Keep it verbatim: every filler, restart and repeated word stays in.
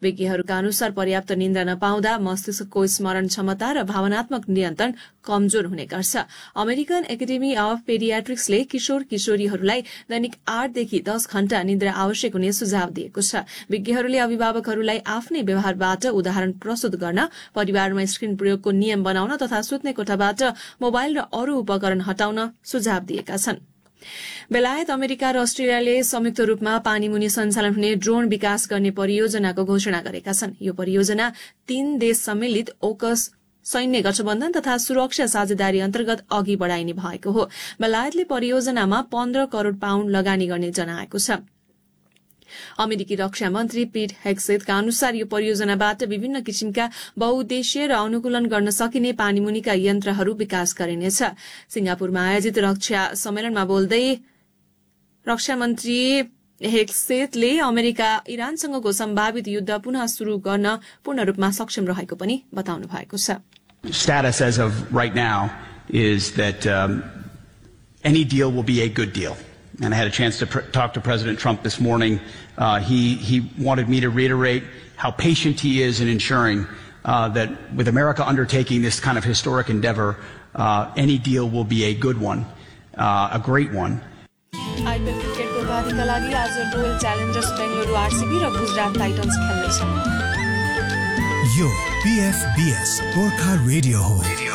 विज्ञहरूका अनुसार पर्याप्त निन्द्रा नपाउँदा मस्तिष्कको स्मरण क्षमता र भावनात्मक नियन्त्रण कमजोर हुने गर्छ। अमेरिकन एकाडेमी अफ पेडियाट्रिक्सले किशोर किशोरीहरूलाई दैनिक आठदेखि दस घण्टा निन्द्रा आवश्यक हुने सुझाव दिएको छ। विज्ञहरूले अभिभावकहरूलाई आफ्नै व्यवहारबाट उदाहरण प्रस्तुत गर्न, परिवारमा स्क्रिन प्रयोगको नियम बनाउन तथा सुत्ने कोठाबाट मोबाइल र अरू उपकरण हटाउन सुझाव दिएका छन्। बेलायत, अमेरिका र अस्ट्रेलियाले संयुक्त रूपमा पानीमुनि सञ्चालन हुने ड्रोन विकास गर्ने परियोजनाको घोषणा गरेका छन्। यो परियोजना तीन देश सम्मिलित ओकस सैन्य गठबन्धन तथा सुरक्षा साझेदारी अन्तर्गत अघि बढ़ाइने भएको हो। बेलायतले परियोजनामा पन्ध्र करोड़ पाउण्ड लगानी गर्ने जनाएको छ। अमेरिकी रक्षा मन्त्री पीट हेग्सेथका अनुसार यो परियोजनाबाट विभिन्न किसिमका बहुउद्देश्य र अनुकूलन गर्न सकिने पानीमुनिका यन्त्रहरू विकास गरिनेछ। सिंगापुरमा आयोजित रक्षा सम्मेलनमा बोल्दै रक्षा मन्त्री हेग्सेथले अमेरिका इरानसँगको सम्भावित युद्ध पुनः शुरू गर्न पूर्ण रूपमा सक्षम रहेको पनि बताउनु भएको छ। Status as of right now is that um, any deal will be a good deal. And I had a chance to pr- talk to President Trump this morning. Uh, he, he wanted me to reiterate how patient he is in ensuring uh, that with America undertaking this kind of historic endeavor, uh, any deal will be a good one, uh, a great one. IPL क्रिकेटको उपाधिका लागि आज royal Challengers Bengaluru RCB र Gujarat titans खेल्नेछन्। यो पीएफबीएस Gorkha radio हो।